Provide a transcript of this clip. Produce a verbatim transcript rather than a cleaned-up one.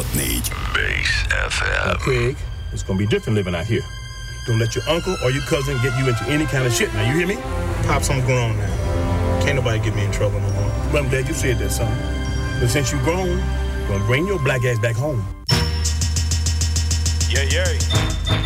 négy. Bass ef em. Now, Craig, it's gonna be different living out here. Don't let your uncle or your cousin get you into any kind of shit. Now, you hear me? Pops, I'm grown now. Can't nobody get me in trouble no more. Well, I'm glad you said that, son. But since you grown, you're gonna bring your black ass back home. Yeah, yeah.